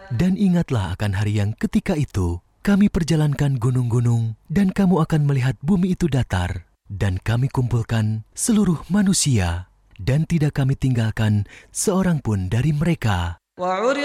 Dan ingatlah akan hari yang ketika itu kami perjalankan gunung-gunung dan kamu akan melihat bumi itu datar. Dan kami kumpulkan seluruh manusia dan tidak kami tinggalkan seorang pun dari mereka.